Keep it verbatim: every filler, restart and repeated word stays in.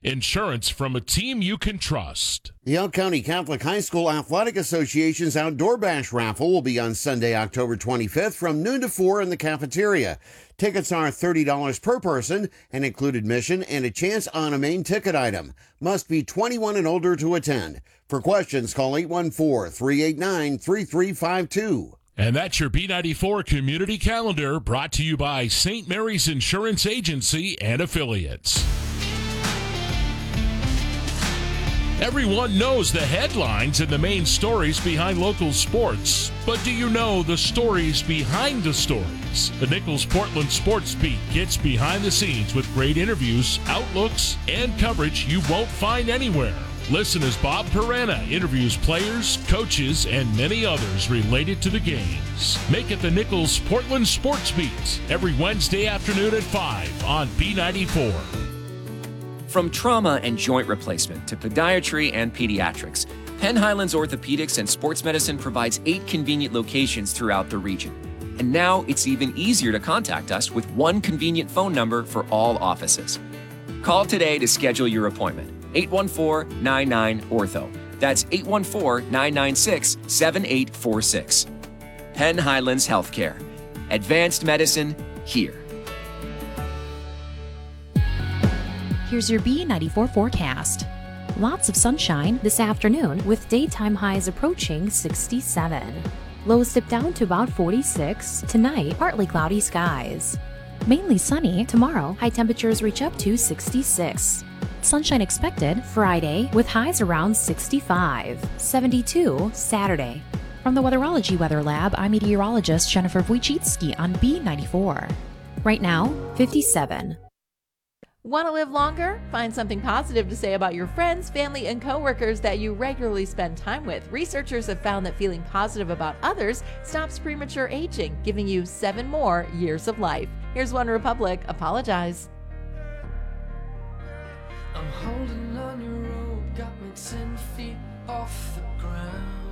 Insurance from a team you can trust. The Elk County Catholic High School Athletic Association's Outdoor Bash raffle will be on Sunday, October twenty-fifth from noon to four in the cafeteria. Tickets are thirty dollars per person and include admission and a chance on a main ticket item. Must be twenty-one and older to attend. For questions, call eight one four, three eight nine, three three five two. And that's your B ninety-four Community Calendar, brought to you by Saint Mary's Insurance Agency and affiliates. Everyone knows the headlines and the main stories behind local sports, but do you know the stories behind the stories? The Nichols Portland Sports Beat gets behind the scenes with great interviews, outlooks, and coverage you won't find anywhere. Listen as Bob Perana interviews players, coaches, and many others related to the games. Make it the Nichols Portland Sports Beat every Wednesday afternoon at five on B ninety-four. From trauma and joint replacement to podiatry and pediatrics, Penn Highlands Orthopedics and Sports Medicine provides eight convenient locations throughout the region. And now it's even easier to contact us with one convenient phone number for all offices. Call today to schedule your appointment. eight one four, nine nine, ortho. That's eight one four, nine nine six, seven eight four six. Penn Highlands Healthcare. Advanced medicine here. Here's your B ninety-four forecast. Lots of sunshine this afternoon with daytime highs approaching sixty-seven. Lows dip down to about forty-six. Tonight, partly cloudy skies. Mainly sunny tomorrow. High temperatures reach up to sixty-six. Sunshine expected Friday with highs around sixty-five. seventy-two Saturday. From the Weatherology Weather Lab, I'm meteorologist Jennifer Wojcicki on B ninety-four. Right now, fifty-seven. Want to live longer? Find something positive to say about your friends, family, and coworkers that you regularly spend time with. Researchers have found that feeling positive about others stops premature aging, giving you seven more years of life. Here's One Republic, Apologize. I'm holding on your rope, got me ten feet off the ground.